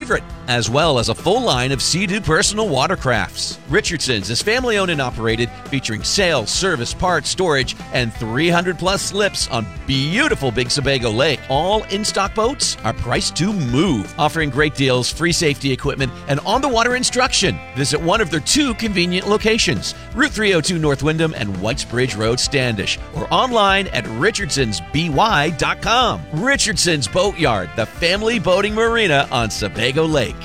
favorite, as well as a full line of Sea-Doo personal watercrafts. Richardson's is family-owned and operated, featuring sales, service, parts, storage, and 300-plus slips on beautiful Big Sebago Lake. All in-stock boats are priced to move, offering great deals, free safety equipment, and on-the-water instruction. Visit one of their 2 convenient locations, Route 302 North Windham and Whitesbridge Road, Standish, or online at richardsonsby.com. Richardson's Boatyard, the family boating marina on Sebago Lake.